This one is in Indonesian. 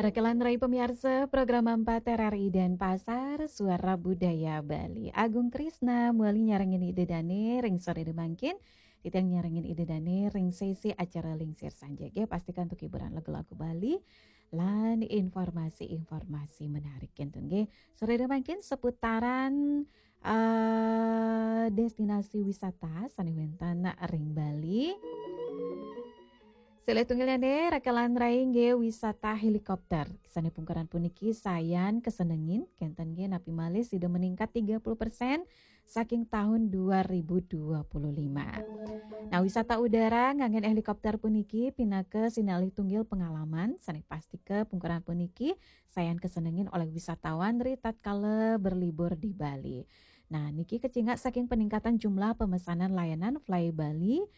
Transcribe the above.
Rekelan Rai pemirsa program 4 RRI dan Pasar Suara Budaya Bali. Agung Krisna muali nyarengin ide dane ring sore demangkin. Titang nyarengin ide dane ring sesi acara lingsir sanjage pastikan untuk hiburan lagu-lagu Bali lan informasi-informasi menarik kenten ge. Sore demangkin seputaran destinasi wisata saniwentan ring Bali. Sila tunggalnya rakalan raing ge wisata helikopter. Kisane pungkaran puniki sayan kesenengin kenten ge napi malih sudah meningkat 30% saking tahun 2025. Nah, wisata udara ngangen helikopter puniki pinake sinalih tunggil pengalaman sane pasti ke pungkaran puniki sayan kesenengin oleh wisatawan ri tatkala berlibur di Bali. Nah, niki kecingat saking peningkatan jumlah pemesanan layanan Fly Bali